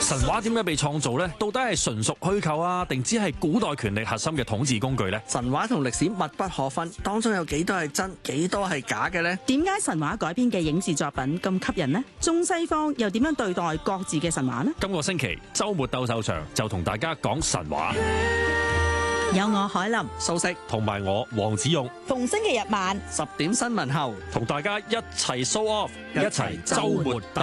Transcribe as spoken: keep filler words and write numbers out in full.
神話點解被創造呢？到底係純屬虛構啊，定只係古代權力核心嘅統治工具呢？ 神話同歷史密不可分，當中有幾多係真，幾多係假嘅呢？ 點解神話改編嘅影視作品咁吸引呢？中西方又點樣對待各自嘅神話呢？ 今個星期週末鬥獸場就同大家講神話， 有我海林、 素食同埋我黃子勇， 逢星期日晚十點新聞後， 同大家一齊 show off，一齊週末鬥